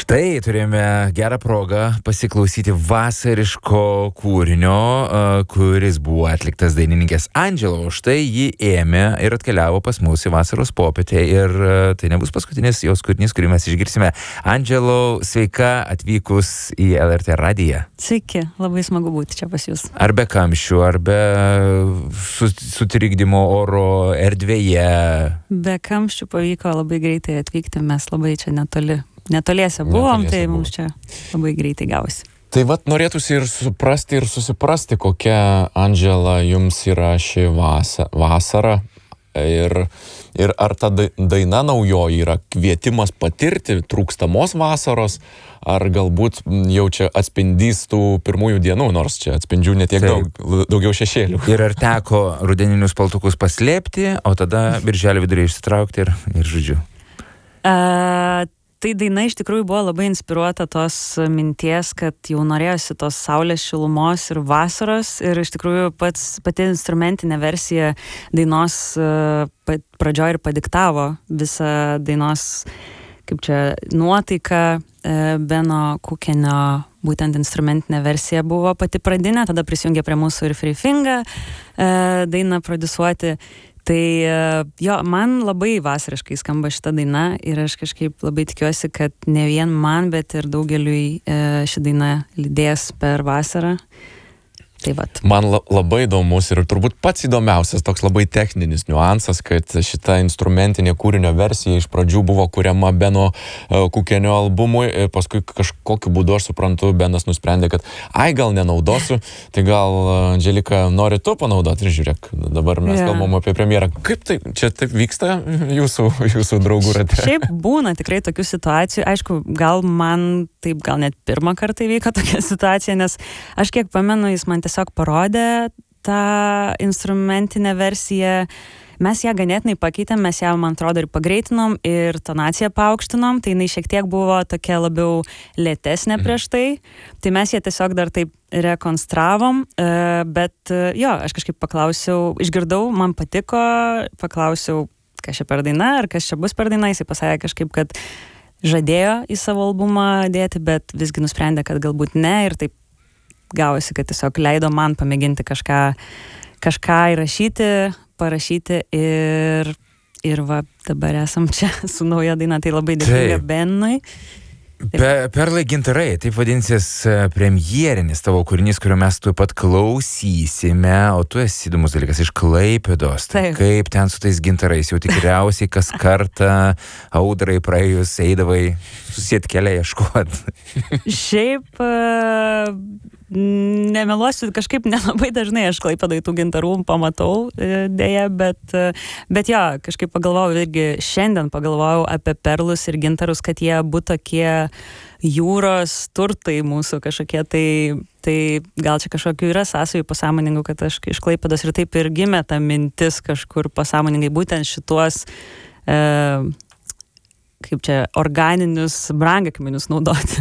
Štai turėjome gerą progą pasiklausyti vasariško kūrinio, kuris buvo atliktas dainininkės Angelo. Štai ji ėmė ir atkeliavo pas mus į vasaros popietę ir tai nebus paskutinis jos kūrinys, kurį mes išgirsime. Angelo, sveika atvykus į LRT radiją. Sveiki, labai smagu būti čia pas jūs. Ar be kamščių, ar be sutrikdymo oro erdvėje? Be kamščių pavyko labai greitai atvykti, mes labai čia netoliese buvom, tai mums čia labai greitai gausi. Tai vat norėtųsi ir suprasti, ir susiprasti, kokia Angela jums yra ši vasara. Ir ar ta daina naujoji yra kvietimas patirti trūkstamos vasaros, ar galbūt jau čia atspindys tų pirmųjų dienų, nors čia atspindžių netiek daugiau šešėlių. Ir ar teko rudeninius paltukus paslėpti, o tada birželio viduryje išsitraukti ir žodžiu? Tai daina iš tikrųjų buvo labai inspiruota tos minties, kad jau norėjosi tos saulės šilumos ir vasaros, ir iš tikrųjų pati instrumentinė versija dainos pradžioj ir padiktavo visą dainos, kaip čia, nuotaiką. Beno Kukenio būtent instrumentinė versija buvo pati pradinė, tada prisijungė prie mūsų ir Free Finga dainą produsuoti. Tai jo, man labai vasariškai skamba šita daina ir aš kažkaip labai tikiuosi, kad ne vien man, bet ir daugeliui ši daina lydės per vasarą. Tai vat. Man labai įdomus ir turbūt pats įdomiausias toks labai techninis niuansas, kad šita instrumentinė kūrinio versija iš pradžių buvo kuriama Beno Kukenio albumui, ir paskui kažkokiu būdu, aš suprantu, Benas nusprendė, kad gal nenaudosiu, tai gal Angelika nori tu panaudoti ir žiūrėk, dabar mes kalbam apie premjerą. Kaip tai, čia taip vyksta jūsų draugų rate? Šiaip būna tikrai tokių situacijų, aišku, gal net pirmą kartą įvyko tokia situacija, nes aš kiek pamenu, jis man tiesiog parodė tą instrumentinę versiją. Mes ją ganėtinai pakeitėm, mes ją, man atrodo, ir pagreitinom, ir tonaciją paaukštinom, tai jinai šiek tiek buvo tokia labiau lėtesnė prieš tai. Tai mes ją tiesiog dar taip rekonstravom, bet jo, aš kažkaip paklausiau, išgirdau, man patiko, paklausiau, kas čia per daina, ar kas čia bus per daina, jisai pasakė kažkaip, kad žadėjo į savo albumą dėti, bet visgi nusprendė, kad galbūt ne, ir taip gavosi, kad tiesiog leido man pamėginti kažką įrašyti, parašyti ir va, dabar esam čia su nauja daina, tai labai dėkinga Benui. Perlai gintarai, taip vadinsis premjerinis tavo kūrinys, kurio mes tuoj pat klausysime, o tu esi įdomus dalykas iš Klaipėdos. Tai kaip ten su tais gintarais, jau tikriausiai kas kartą audrai praėjus eidavai susėt kelią ieškot. Šiaip nemeluosiu, kažkaip nelabai dažnai aš Klaipėdoj tų gintarų pamatau dėja, bet jo, kažkaip pagalvojau, irgi šiandien pagalvojau apie perlus ir gintarus, kad jie būtų tokie jūros turtai mūsų kažkokie, tai gal čia kažkokių yra sąsajų pasąmoningų, kad aš iš Klaipėdos ir taip ir gimė ta mintis kažkur pasąmoningai būtent šituos kaip čia organinius brangakmenius naudoti.